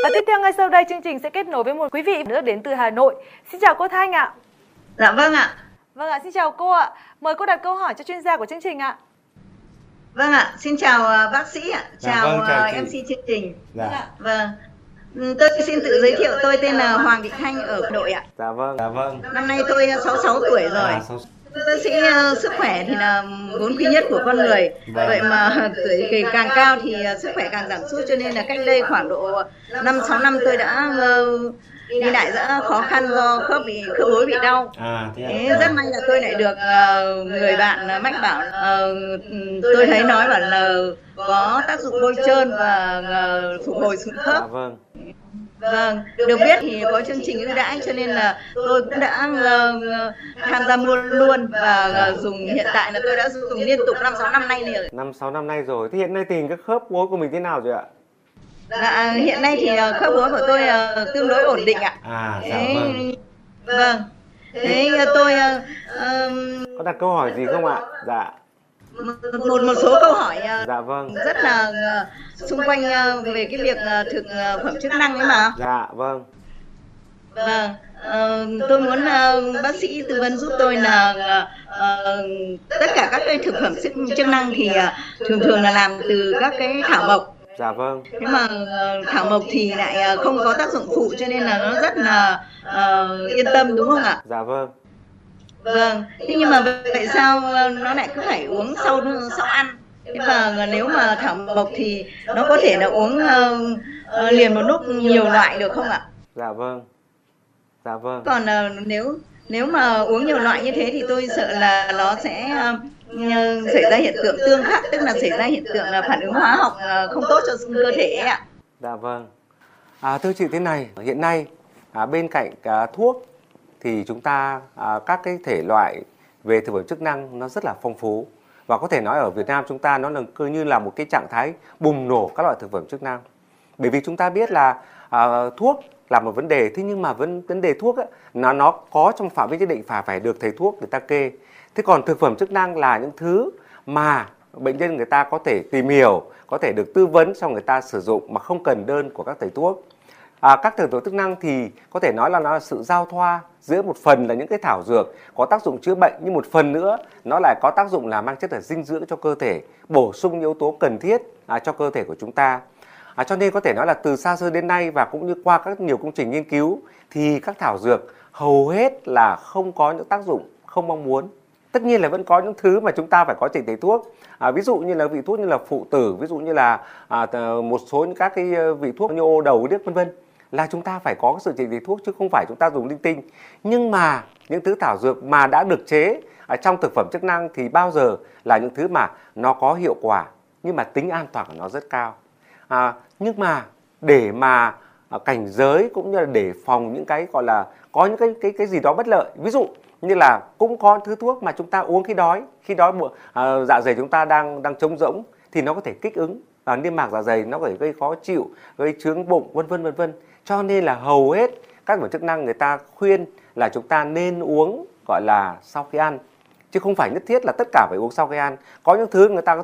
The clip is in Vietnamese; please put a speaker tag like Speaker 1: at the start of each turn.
Speaker 1: Và tiếp theo ngay sau đây chương trình sẽ kết nối với một quý vị nữa đến từ Hà Nội. Xin chào cô Thanh ạ.
Speaker 2: Dạ vâng ạ.
Speaker 1: Vâng ạ, xin chào cô ạ. Mời cô đặt câu hỏi cho chuyên gia của chương trình ạ.
Speaker 2: Vâng ạ, xin chào bác sĩ ạ. Chào,
Speaker 3: chào
Speaker 2: MC chương trình.
Speaker 3: Dạ.
Speaker 2: Vâng. Tôi xin tự giới thiệu, tôi tên là Hoàng Thị Thanh ở Hà Nội ạ.
Speaker 3: Dạ vâng.
Speaker 2: Năm nay tôi 66 tuổi rồi. Bác sĩ sức khỏe thì là vốn quý nhất của con người. Vậy mà tuổi càng cao thì sức khỏe càng giảm sút, cho nên là cách đây khoảng độ 5-6 năm tôi đã đi lại rất khó khăn do khớp gối bị đau. Thế rất may là tôi lại được người bạn mách bảo, tôi thấy nói bảo là có tác dụng bôi trơn và phục hồi sụn khớp. Vâng, được biết thì có chương trình ưu đãi cho nên là tôi cũng đã tham gia mua luôn và dùng. Hiện tại là tôi đã dùng liên tục 5-6 năm nay rồi.
Speaker 3: 5-6 năm nay rồi. Thế hiện nay tình cái khớp gối của mình thế nào rồi ạ?
Speaker 2: Dạ, hiện nay thì khớp gối của tôi tương đối ổn định ạ. Vâng. Thế tôi
Speaker 3: có đặt câu hỏi gì không ạ? Dạ.
Speaker 2: Một số câu hỏi
Speaker 3: dạ vâng.
Speaker 2: rất là xung quanh về cái việc thực phẩm chức năng ấy mà.
Speaker 3: Dạ vâng.
Speaker 2: Vâng. Tôi muốn bác sĩ tư vấn giúp tôi là tất cả các cái thực phẩm chức năng thì thường là làm từ các cái thảo mộc.
Speaker 3: Dạ vâng.
Speaker 2: Nhưng mà thảo mộc thì lại không có tác dụng phụ, cho nên là nó rất là yên tâm, đúng không ạ?
Speaker 3: Dạ vâng.
Speaker 2: Vâng. Thế nhưng mà vậy sao nó lại cứ phải uống sau ăn? Thế và nếu mà thảo mộc thì nó có thể là uống liền một lúc nhiều loại được không ạ?
Speaker 3: Dạ vâng. Dạ vâng.
Speaker 2: Còn nếu mà uống nhiều loại như thế thì tôi sợ là nó sẽ xảy ra hiện tượng tương khắc, tức là xảy ra hiện tượng là phản ứng hóa học không tốt cho cơ thể ấy ạ.
Speaker 3: Dạ vâng. Thưa chị thế này, hiện nay bên cạnh thuốc thì chúng ta các cái thể loại về thực phẩm chức năng nó rất là phong phú, và có thể nói ở Việt Nam chúng ta nó là cứ như là một cái trạng thái bùng nổ các loại thực phẩm chức năng. Bởi vì chúng ta biết là thuốc là một vấn đề, thế nhưng mà vấn đề thuốc ấy, nó có trong phạm vi nhất định phải được thầy thuốc người ta kê. Thế còn thực phẩm chức năng là những thứ mà bệnh nhân người ta có thể tìm hiểu, có thể được tư vấn xong người ta sử dụng mà không cần đơn của các thầy thuốc. Các thực phẩm chức năng thì có thể nói là nó là sự giao thoa giữa một phần là những cái thảo dược có tác dụng chữa bệnh, nhưng một phần nữa nó lại có tác dụng là mang chất là dinh dưỡng cho cơ thể, bổ sung yếu tố cần thiết cho cơ thể của chúng ta. Cho nên có thể nói là từ xa xưa đến nay và cũng như qua các nhiều công trình nghiên cứu thì các thảo dược hầu hết là không có những tác dụng không mong muốn. Tất nhiên là vẫn có những thứ mà chúng ta phải có trình thầy thuốc. Ví dụ như là vị thuốc như là phụ tử, ví dụ như là một số những các cái vị thuốc như ô đầu điếc vân vân, là chúng ta phải có sự trình thầy thuốc chứ không phải chúng ta dùng linh tinh. Nhưng mà những thứ thảo dược mà đã được chế trong thực phẩm chức năng thì bao giờ là những thứ mà nó có hiệu quả nhưng mà tính an toàn của nó rất cao. Nhưng mà để mà cảnh giới cũng như là để phòng những cái gọi là có những cái gì đó bất lợi, ví dụ như là cũng có thứ thuốc mà chúng ta uống khi đói dạ dày chúng ta đang trống rỗng thì nó có thể kích ứng niêm mạc dạ dày, nó có thể gây khó chịu, gây chướng bụng vân vân. Cho nên là hầu hết các thực phẩm chức năng người ta khuyên là chúng ta nên uống gọi là sau khi ăn, chứ không phải nhất thiết là tất cả phải uống sau khi ăn. Có những thứ người ta